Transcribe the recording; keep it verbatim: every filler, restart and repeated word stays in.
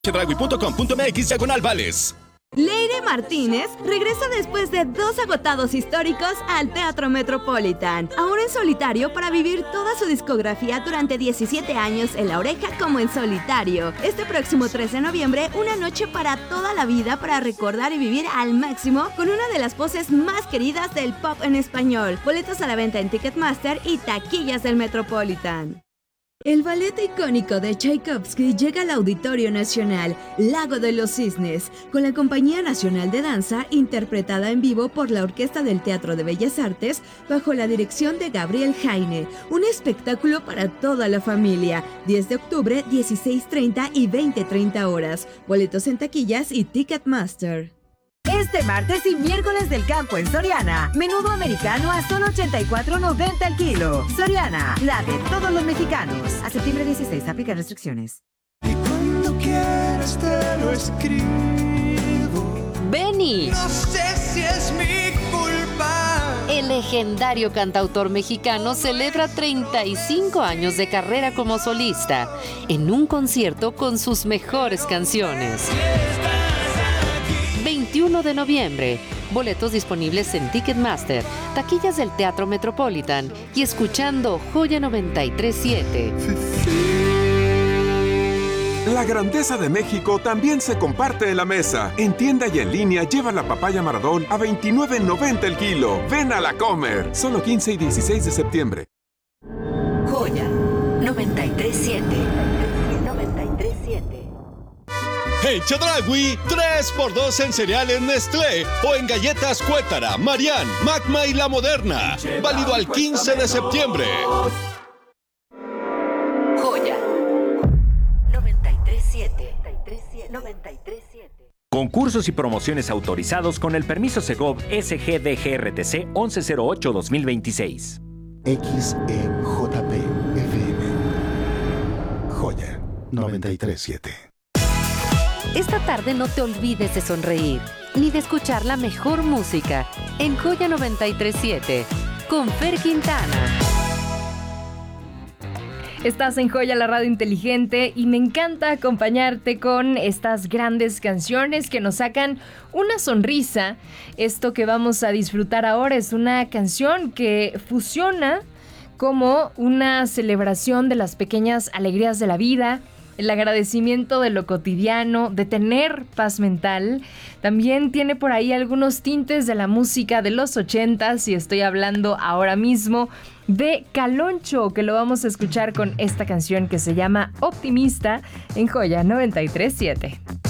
chedragui punto com punto m x diagonal vales. Leire Martínez regresa después de dos agotados históricos al Teatro Metropolitan, ahora en solitario para vivir toda su discografía durante diecisiete años en La Oreja como en solitario. Este próximo tres de noviembre, una noche para toda la vida para recordar y vivir al máximo con una de las voces más queridas del pop en español. Boletos a la venta en Ticketmaster y taquillas del Metropolitan. El ballet icónico de Tchaikovsky llega al Auditorio Nacional, Lago de los Cisnes, con la Compañía Nacional de Danza, interpretada en vivo por la Orquesta del Teatro de Bellas Artes, bajo la dirección de Gabriel Jaine. Un espectáculo para toda la familia. diez de octubre, dieciséis treinta y veinte treinta horas. Boletos en taquillas y Ticketmaster. Este martes y miércoles del campo en Soriana. Menudo americano a solo ochenta y cuatro noventa el kilo. Soriana, la de todos los mexicanos. A septiembre dieciséis, aplica restricciones. Y cuando quieras te lo escribo. Beni. No sé si es mi culpa. El legendario cantautor mexicano celebra treinta y cinco años de carrera como solista en un concierto con sus mejores canciones. veintiuno de noviembre. Boletos disponibles en Ticketmaster, taquillas del Teatro Metropolitan y escuchando Joya noventa y tres siete. La grandeza de México también se comparte en la mesa. En tienda y en línea lleva la papaya Maradón a veintinueve noventa el kilo. Ven a la Comer. Solo quince y dieciséis de septiembre. Joya noventa y tres siete. noventa y tres siete. En Chedragui, tres por dos en cereales Nestlé o en galletas Cuétara, Marián, Magma y La Moderna. Válido al quince de septiembre. Joya noventa y tres siete. noventa y tres siete. Concursos y promociones autorizados con el permiso Segov S G D G R T C once cero ocho dos mil veintiséis. X E J P F M. Joya noventa y tres siete. Esta tarde no te olvides de sonreír, ni de escuchar la mejor música en Joya noventa y tres siete, con Fer Quintana. Estás en Joya, la radio inteligente, y me encanta acompañarte con estas grandes canciones que nos sacan una sonrisa. Esto que vamos a disfrutar ahora es una canción que fusiona como una celebración de las pequeñas alegrías de la vida, el agradecimiento de lo cotidiano, de tener paz mental. También tiene por ahí algunos tintes de la música de los ochentas, y estoy hablando ahora mismo de Caloncho, que lo vamos a escuchar con esta canción que se llama Optimista en Joya noventa y tres siete.